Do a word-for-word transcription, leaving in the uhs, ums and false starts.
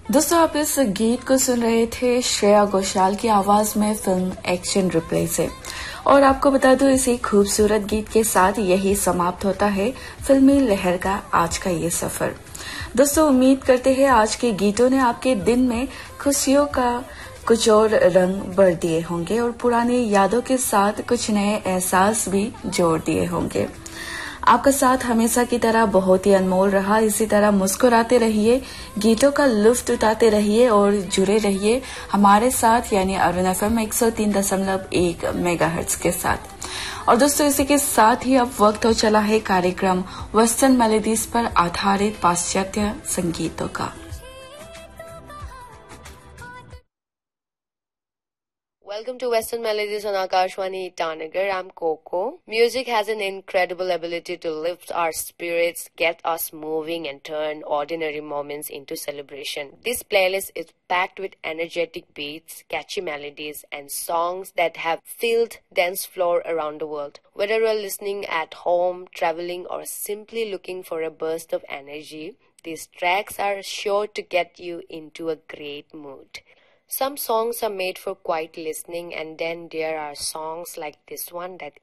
दोस्तों, आप इस गीत को सुन रहे थे श्रेया घोषाल की आवाज में फिल्म एक्शन रिप्ले से। और आपको बता दूं, इसी खूबसूरत गीत के साथ यही समाप्त होता है फिल्मी लहर का आज का ये सफर। दोस्तों, उम्मीद करते हैं आज के गीतों ने आपके दिन में खुशियों का कुछ और रंग भर दिए होंगे और पुरानी यादों के साथ कुछ नए एहसास भी जोड़ दिए होंगे। आपका साथ हमेशा की तरह बहुत ही अनमोल रहा। इसी तरह मुस्कुराते रहिए, गीतों का लुफ्त उठाते रहिए और जुड़े रहिए हमारे साथ, यानी अरुण एफएम एक सौ तीन दशमलव एक मेगाहर्ट्ज के साथ। और दोस्तों, इसी के साथ ही अब वक्त हो चला है कार्यक्रम वेस्टर्न मेलोडीज पर आधारित पाश्चात्य संगीतों का। Welcome to Western Melodies on Akashwani Itanagar. I'm Coco. Music has an incredible ability to lift our spirits, get us moving, and turn ordinary moments into celebration. This playlist is packed with energetic beats, catchy melodies, and songs that have filled dance floor around the world. Whether you're listening at home, traveling, or simply looking for a burst of energy, these tracks are sure to get you into a great mood. Some songs are made for quiet listening, and then there are songs like this one that